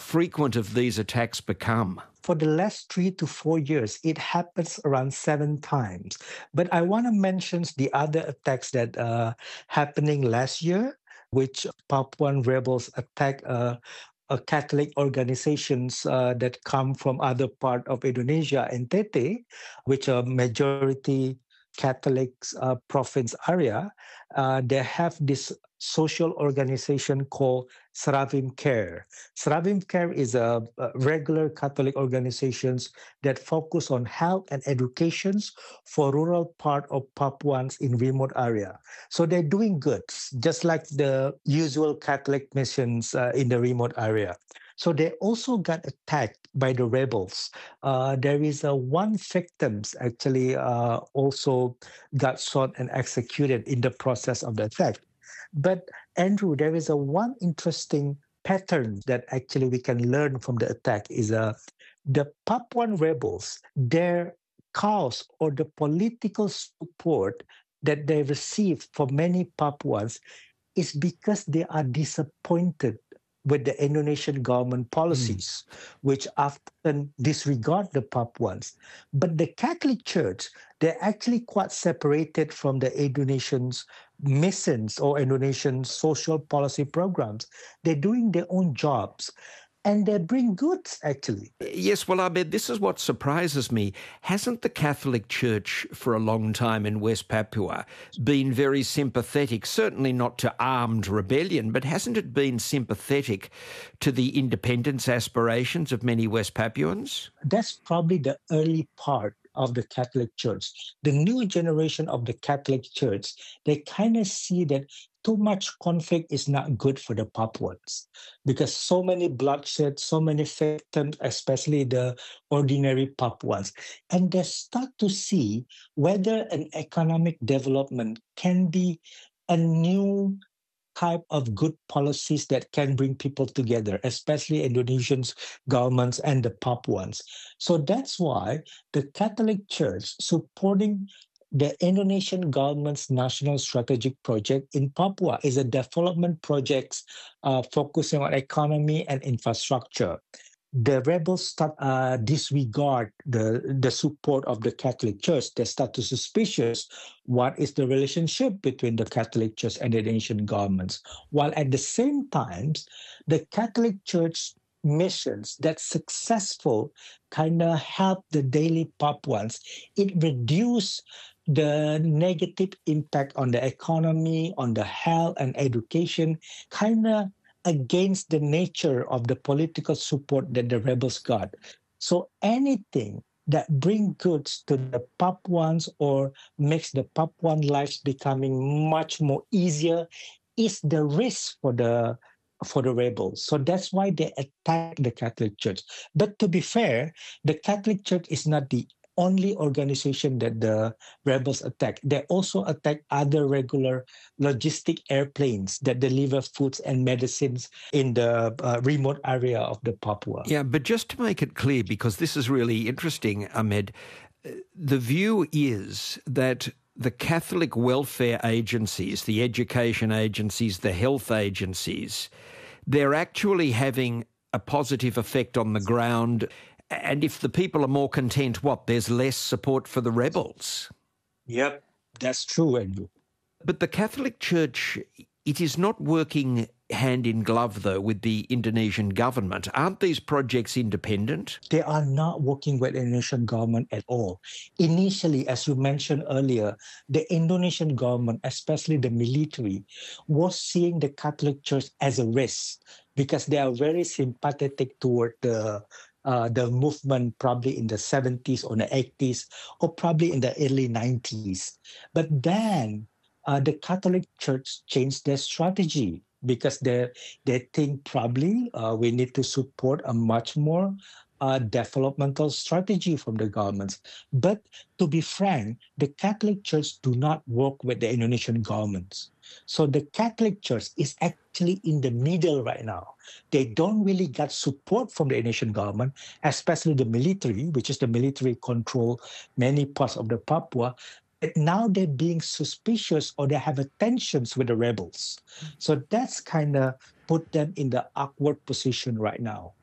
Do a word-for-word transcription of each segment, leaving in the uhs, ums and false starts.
frequent have these attacks become? For the last three to four years, it happens around seven times. But I want to mention the other attacks that are happening last year, which Papuan rebels attack uh, uh, Catholic organizations uh, that come from other part of Indonesia, N T T, which are majority Catholic uh, province area. Uh, they have this social organization called Seravim Care. Seravim Care is a, a regular Catholic organizations that focus on health and educations for rural part of Papuans in remote area. So they're doing good, just like the usual Catholic missions uh, in the remote area. So they also got attacked by the rebels. Uh, there is a one victims actually uh, also got shot and executed in the process of the attack. But Andrew, there is a one interesting pattern that actually we can learn from the attack is uh, the Papuan rebels, their cause or the political support that they receive from many Papuans is because they are disappointed with the Indonesian government policies, mm. which often disregard the Papuans. But the Catholic Church, they're actually quite separated from the Indonesians' missions or Indonesian social policy programs. They're doing their own jobs. And they bring goods, actually. Yes, well, Ahmed, this is what surprises me. Hasn't the Catholic Church for a long time in West Papua been very sympathetic, certainly not to armed rebellion, but hasn't it been sympathetic to the independence aspirations of many West Papuans? That's probably the early part of the Catholic Church. The new generation of the Catholic Church, they kind of see that too much conflict is not good for the Papuans because so many bloodshed, so many victims, especially the ordinary Papuans. And they start to see whether an economic development can be a new type of good policies that can bring people together, especially Indonesians, governments, and the Papuans. So that's why the Catholic Church supporting the Indonesian government's national strategic project in Papua is a development project uh, focusing on economy and infrastructure. The rebels start uh, disregard the, the support of the Catholic Church. They start to suspicious what is the relationship between the Catholic Church and the Indonesian governments. While at the same time, the Catholic Church missions that successful kind of help the daily Papuans. It reduced the negative impact on the economy, on the health and education, kind of against the nature of the political support that the rebels got. So anything that bring goods to the Papuans or makes the Papuan lives becoming much more easier is the risk for the for the rebels. So that's why they attack the Catholic Church. But to be fair, the Catholic Church is not the only organization that the rebels attack. They also attack other regular logistic airplanes that deliver foods and medicines in the uh, remote area of the Papua. Yeah, but just to make it clear, because this is really interesting, Ahmed, the view is that the Catholic welfare agencies, the education agencies, the health agencies, they're actually having a positive effect on the ground. And if the people are more content, what, there's less support for the rebels? Yep, that's true, Andrew. But the Catholic Church, it is not working hand in glove, though, with the Indonesian government. Aren't these projects independent? They are not working with the Indonesian government at all. Initially, as you mentioned earlier, the Indonesian government, especially the military, was seeing the Catholic Church as a risk because they are very sympathetic toward the Uh, the movement probably in the seventies or the eighties or probably in the early nineties. But then uh, the Catholic Church changed their strategy because they they think probably uh, we need to support a much more uh, developmental strategy from the governments. But to be frank, the Catholic Church do not work with the Indonesian governments. So the Catholic Church is actually in the middle right now. They don't really get support from the Indonesian government, especially the military, which is the military control many parts of the Papua. But now they're being suspicious or they have tensions with the rebels. So that's kind of put them in the awkward position right now.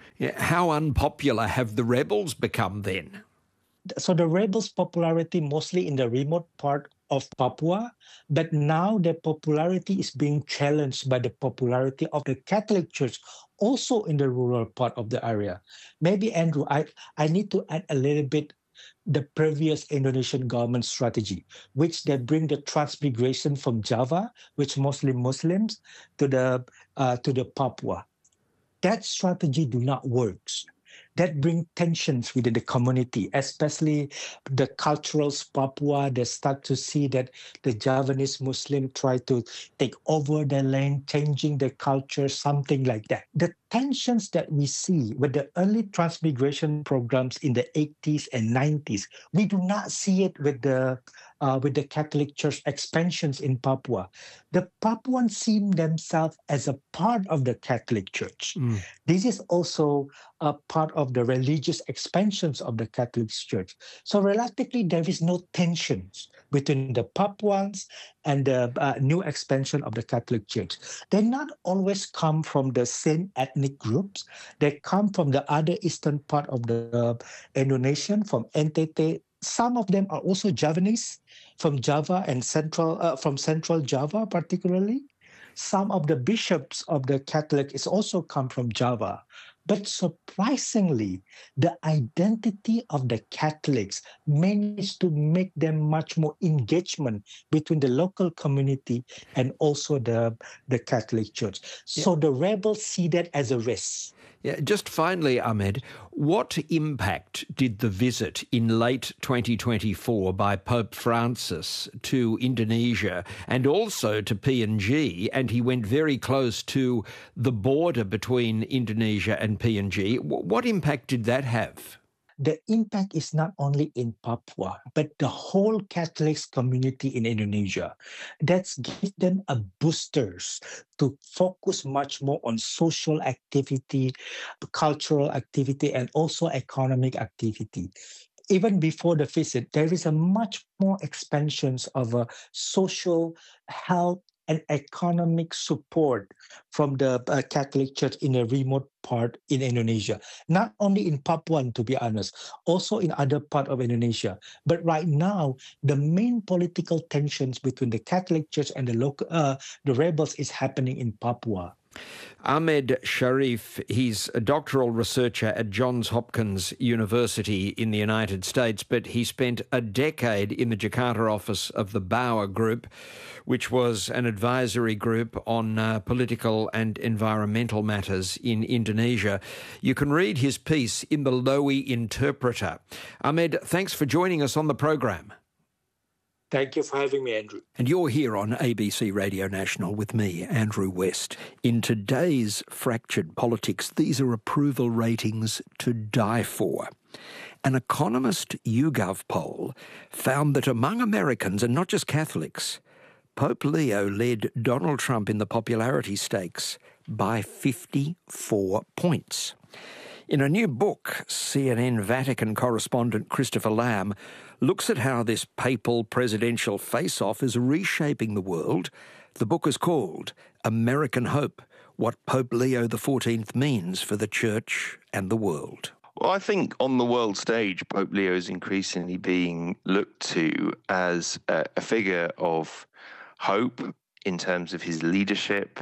Yeah, how unpopular have the rebels become then? So the rebels' popularity mostly in the remote part of Papua, but now their popularity is being challenged by the popularity of the Catholic Church also in the rural part of the area. Maybe, Andrew, I, I need to add a little bit the previous Indonesian government strategy, which they bring the transmigration from Java, which mostly Muslims, to the uh, to the Papua. That strategy do not work. That bring tensions within the community, especially the culturals Papua. They start to see that the Javanese Muslim try to take over their land, changing their culture, something like that. The tensions that we see with the early transmigration programs in the eighties and nineties, we do not see it with the uh, with the Catholic Church expansions in Papua. The Papuans see themselves as a part of the Catholic Church. Mm. This is also a part of the religious expansions of the Catholic Church. So relatively, there is no tensions between the Papuans and the uh, new expansion of the Catholic Church. They not always come from the same ethnic groups. They come from the other eastern part of the uh, Indonesian, from N T T. Some of them are also Javanese, from Java and central, uh, from central Java particularly. Some of the bishops of the Catholic is also come from Java. But surprisingly, the identity of the Catholics managed to make them much more engagement between the local community and also the, the Catholic Church. So yeah. The rebels see that as a risk. Yeah, just finally, Ahmed, what impact did the visit in late twenty twenty-four by Pope Francis to Indonesia and also to P N G, and he went very close to the border between Indonesia and P N G, what impact did that have? The impact is not only in Papua, but the whole Catholic community in Indonesia. That's give them a boosters to focus much more on social activity, cultural activity, and also economic activity. Even before the visit, there is a much more expansions of a social health and economic support from the uh, Catholic Church in a remote part in Indonesia. Not only in Papua, to be honest, also in other part of Indonesia. But right now, the main political tensions between the Catholic Church and the local, uh, the rebels is happening in Papua. Ahmed Sharif, he's a doctoral researcher at Johns Hopkins University in the United States, but he spent a decade in the Jakarta office of the Bauer Group, which was an advisory group on uh, political and environmental matters in Indonesia. You can read his piece in the Lowy Interpreter. Ahmed, thanks for joining us on the program. Thank you for having me, Andrew. And you're here on A B C Radio National with me, Andrew West. In today's fractured politics, these are approval ratings to die for. An Economist YouGov poll found that among Americans, and not just Catholics, Pope Leo led Donald Trump in the popularity stakes by fifty-four points. In a new book, C N N Vatican correspondent Christopher Lamb looks at how this papal presidential face-off is reshaping the world. The book is called American Hope, What Pope Leo the fourteenth Means for the Church and the World. Well, I think on the world stage, Pope Leo is increasingly being looked to as a, a figure of hope in terms of his leadership,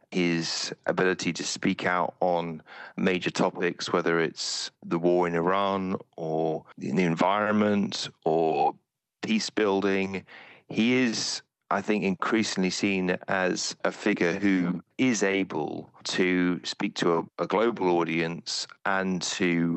his ability to speak out on major topics, whether it's the war in Iran or the environment or peace building. He is, I think, increasingly seen as a figure who is able to speak to a, a global audience and to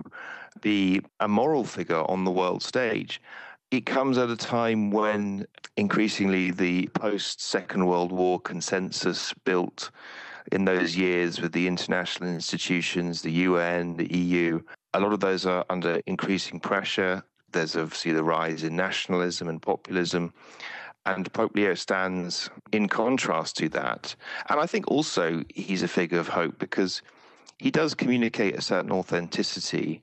be a moral figure on the world stage. It comes at a time when increasingly the post-Second World War consensus built in those years with the international institutions, the U N, the E U, a lot of those are under increasing pressure. There's obviously the rise in nationalism and populism. And Pope Leo stands in contrast to that. And I think also he's a figure of hope because he does communicate a certain authenticity.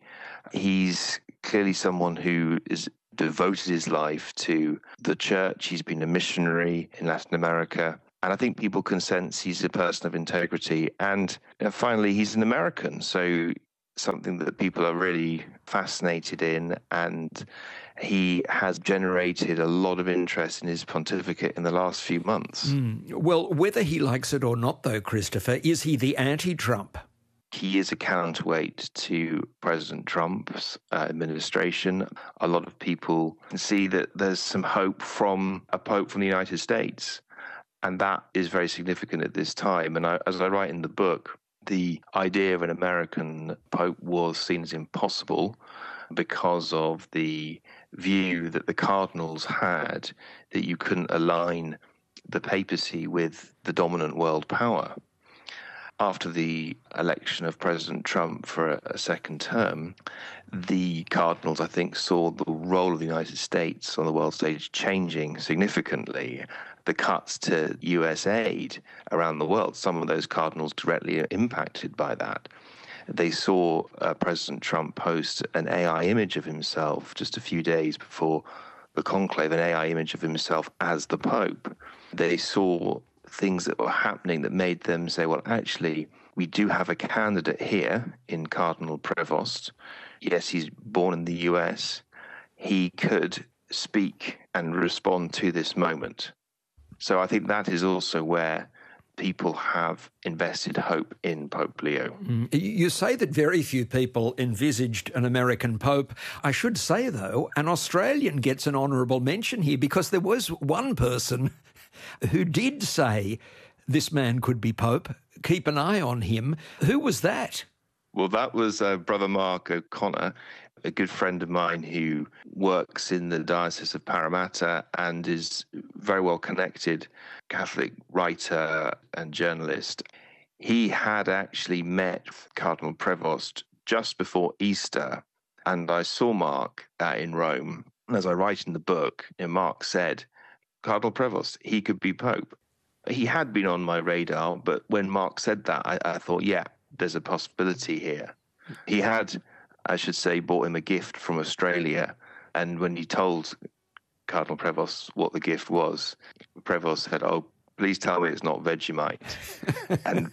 He's clearly someone who is devoted his life to the church. He's been a missionary in Latin America. And I think people can sense he's a person of integrity. And uh, finally, he's an American. So something that people are really fascinated in, and he has generated a lot of interest in his pontificate in the last few months. Mm. Well, whether he likes it or not, though, Christopher, is he the anti-Trump? He is a counterweight to President Trump's uh, administration. A lot of people see that there's some hope from a pope from the United States, and that is very significant at this time. And I, as I write in the book, the idea of an American pope was seen as impossible because of the view that the cardinals had that you couldn't align the papacy with the dominant world power. After the election of President Trump for a, a second term, the cardinals, I think, saw the role of the United States on the world stage changing significantly. The cuts to U S aid around the world, some of those cardinals directly impacted by that. They saw uh, President Trump post an A I image of himself just a few days before the conclave, an A I image of himself as the Pope. They saw things that were happening that made them say, well, actually, we do have a candidate here in Cardinal Prevost. Yes, he's born in the U S. He could speak and respond to this moment. So I think that is also where people have invested hope in Pope Leo. Mm. You say that very few people envisaged an American pope. I should say, though, an Australian gets an honourable mention here because there was one person who did say this man could be pope. Keep an eye on him. Who was that? Well, that was uh, Brother Mark O'Connor, a good friend of mine who works in the Diocese of Parramatta and is very well connected, Catholic writer and journalist. He had actually met Cardinal Prevost just before Easter, and I saw Mark uh, in Rome. And as I write in the book, you know, Mark said, Cardinal Prevost, he could be Pope. He had been on my radar, but when Mark said that, I, I thought, yeah, there's a possibility here. He had, I should say, bought him a gift from Australia. And when he told Cardinal Prevost what the gift was, Prevost said, oh, please tell me it's not Vegemite. and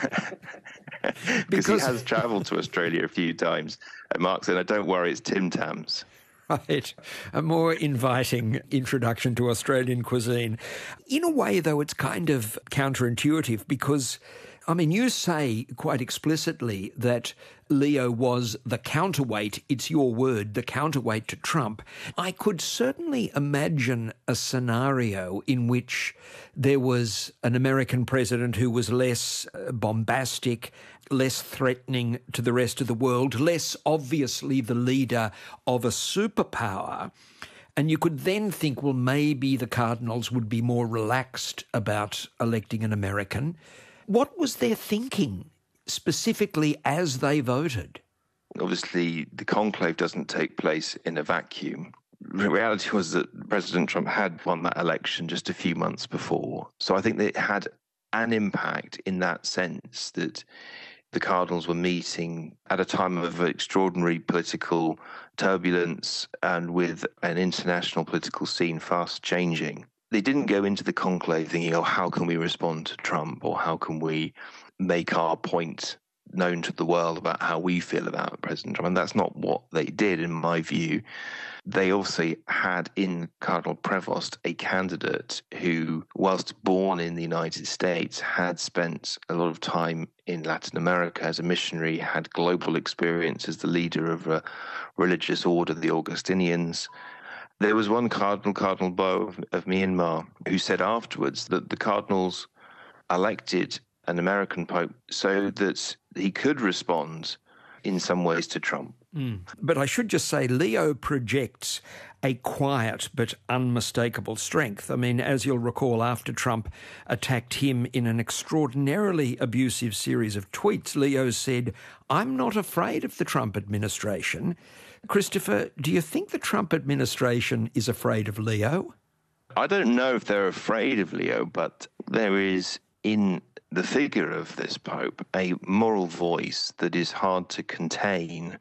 because he has travelled to Australia a few times. And Mark said, no, don't worry, it's Tim Tams. Right. A more inviting introduction to Australian cuisine. In a way, though, it's kind of counterintuitive because, I mean, you say quite explicitly that Leo was the counterweight, it's your word, the counterweight to Trump. I could certainly imagine a scenario in which there was an American president who was less bombastic, less threatening to the rest of the world, less obviously the leader of a superpower. And you could then think, well, maybe the cardinals would be more relaxed about electing an American. What was their thinking specifically as they voted? Obviously, the conclave doesn't take place in a vacuum. The reality was that President Trump had won that election just a few months before. So I think that it had an impact in that sense that the cardinals were meeting at a time of extraordinary political turbulence and with an international political scene fast changing. They didn't go into the conclave thinking, oh, how can we respond to Trump, or how can we make our point known to the world about how we feel about President Trump. And that's not what they did, in my view. They also had in Cardinal Prevost a candidate who, whilst born in the United States, had spent a lot of time in Latin America as a missionary, had global experience as the leader of a religious order, the Augustinians. There was one cardinal, Cardinal Bo of, of Myanmar, who said afterwards that the cardinals elected an American pope so that he could respond in some ways to Trump. Mm. But I should just say Leo projects a quiet but unmistakable strength. I mean, as you'll recall, after Trump attacked him in an extraordinarily abusive series of tweets, Leo said, I'm not afraid of the Trump administration. Christopher, do you think the Trump administration is afraid of Leo? I don't know if they're afraid of Leo, but there is in the figure of this Pope a moral voice that is hard to contain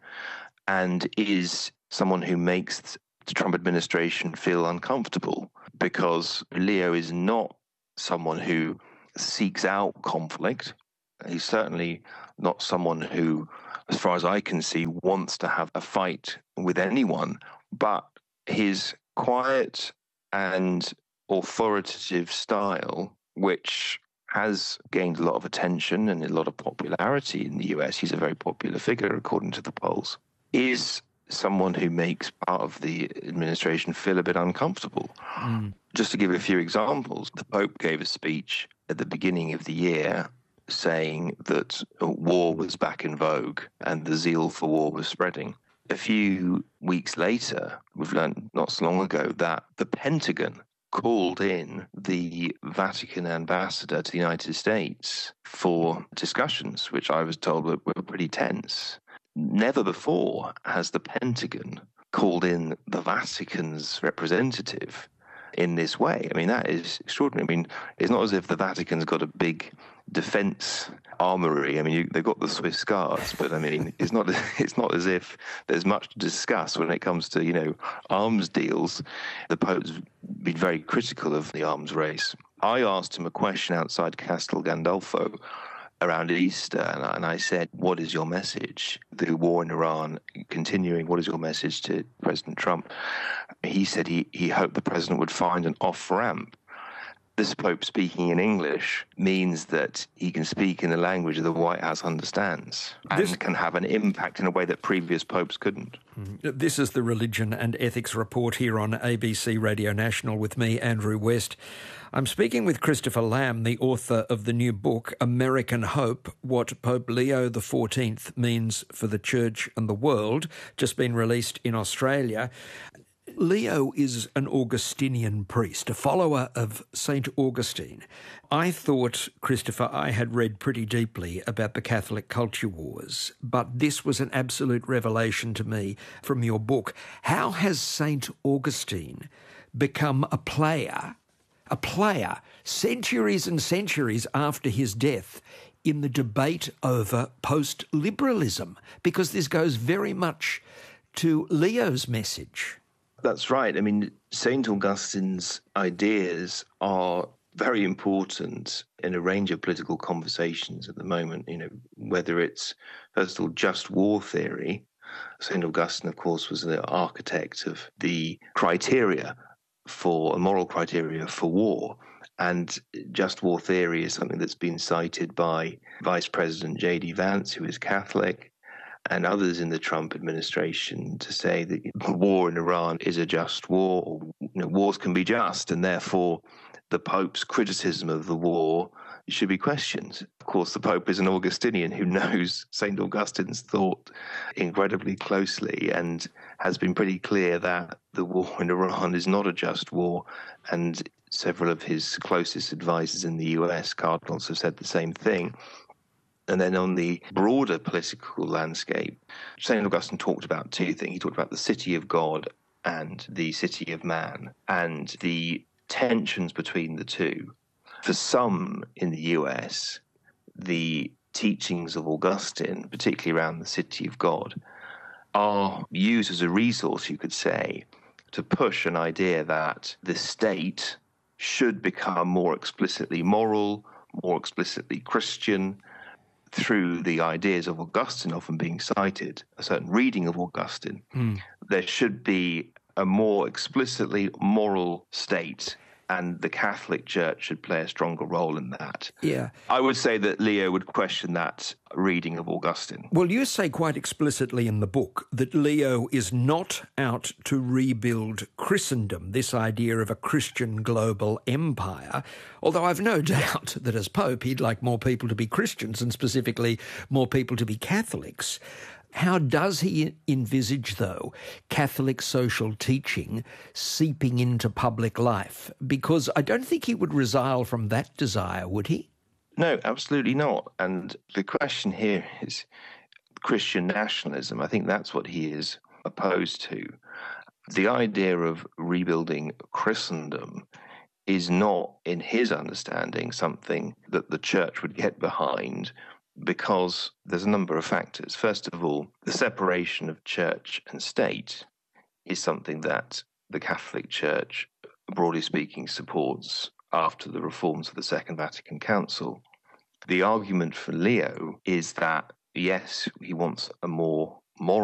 and is someone who makes the Trump administration feel uncomfortable, because Leo is not someone who seeks out conflict. He's certainly not someone who, as far as I can see, wants to have a fight with anyone, but his quiet and authoritative style, which has gained a lot of attention and a lot of popularity in the U S, he's a very popular figure according to the polls, is someone who makes part of the administration feel a bit uncomfortable. Mm. Just to give a few examples, the Pope gave a speech at the beginning of the year saying that war was back in vogue and the zeal for war was spreading. A few weeks later, we've learned not so long ago that the Pentagon called in the Vatican ambassador to the United States for discussions, which I was told were, were pretty tense. Never before has the Pentagon called in the Vatican's representative in this way. I mean, that is extraordinary. I mean, it's not as if the Vatican's got a big defense armory. I mean, you, they've got the Swiss Guards, but I mean, it's not it's not as if there's much to discuss when it comes to, you know, arms deals. The Pope's been very critical of the arms race. I asked him a question outside Castel Gandolfo around Easter, and I, and I said, what is your message? The war in Iran continuing, what is your message to President Trump? He said he, he hoped the president would find an off-ramp. This Pope speaking in English means that he can speak in the language the White House understands and this can have an impact in a way that previous popes couldn't. This is the Religion and Ethics Report here on A B C Radio National with me, Andrew West. I'm speaking with Christopher Lamb, the author of the new book, American Hope, What Pope Leo the fourteenth Means for the Church and the World, just been released in Australia. Leo is an Augustinian priest, a follower of Saint Augustine. I thought, Christopher, I had read pretty deeply about the Catholic culture wars, but this was an absolute revelation to me from your book. How has Saint Augustine become a player, a player centuries and centuries after his death in the debate over post-liberalism? Because this goes very much to Leo's message. That's right. I mean, Saint Augustine's ideas are very important in a range of political conversations at the moment, you know, whether it's, first of all, just war theory. Saint Augustine, of course, was the architect of the criteria for, moral criteria for war. And just war theory is something that's been cited by Vice President J D Vance, who is Catholic, and others in the Trump administration to say that the war in Iran is a just war, or you know, wars can be just, and therefore the Pope's criticism of the war should be questioned. Of course, the Pope is an Augustinian who knows Saint Augustine's thought incredibly closely and has been pretty clear that the war in Iran is not a just war, and several of his closest advisors in the U S, cardinals, have said the same thing. And then on the broader political landscape, Saint Augustine talked about two things. He talked about the city of God and the city of man, and the tensions between the two. For some in the U S, the teachings of Augustine, particularly around the city of God, are used as a resource, you could say, to push an idea that the state should become more explicitly moral, more explicitly Christian, through the ideas of Augustine often being cited, a certain reading of Augustine. Mm. There should be a more explicitly moral state, and the Catholic Church should play a stronger role in that. Yeah. I would say that Leo would question that reading of Augustine. Well, you say quite explicitly in the book that Leo is not out to rebuild Christendom, this idea of a Christian global empire, although I've no doubt that as Pope he'd like more people to be Christians and specifically more people to be Catholics. How does he envisage, though, Catholic social teaching seeping into public life? Because I don't think he would resile from that desire, would he? No, absolutely not. And the question here is Christian nationalism. I think that's what he is opposed to. The idea of rebuilding Christendom is not, in his understanding, something that the church would get behind, because there's a number of factors. First of all, the separation of church and state is something that the Catholic Church, broadly speaking, supports after the reforms of the Second Vatican Council. the argument for Leo is that, yes, he wants a more moral